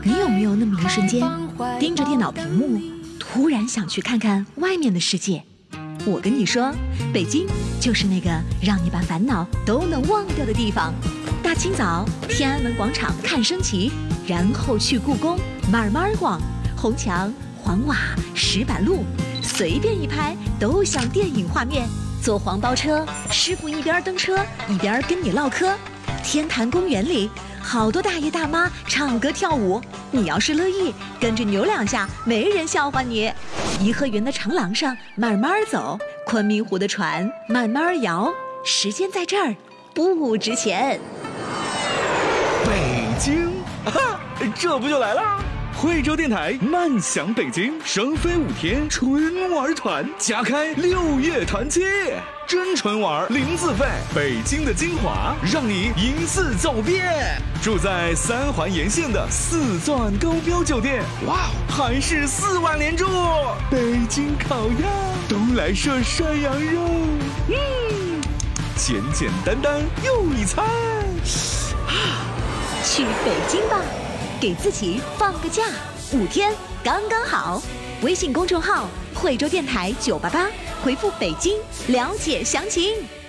你有没有那么一瞬间，盯着电脑屏幕，突然想去看看外面的世界？我跟你说，北京就是那个让你把烦恼都能忘掉的地方。大清早，天安门广场看升旗，然后去故宫慢慢逛，红墙黄瓦石板路，随便一拍都像电影画面。坐黄包车，师傅一边蹬车一边跟你唠嗑。天坛公园里，好多大爷大妈唱歌跳舞，你要是乐意，跟着扭两下，没人笑话你。颐和园的长廊上慢慢走，昆明湖的船慢慢摇，时间在这儿不值钱。 北京，啊，这不就来了？惠州电台慢享北京，双飞5天春玩团，加开6月团期，真纯玩零自费，北京的精华让你一次走遍。住在3环沿线的4钻高标酒店，哇，还是4晚连住。北京烤鸭，东来顺涮羊肉，简简单单又一餐。 去北京吧，给自己放个假，5天刚刚好。微信公众号惠州电台988，回复北京了解详情。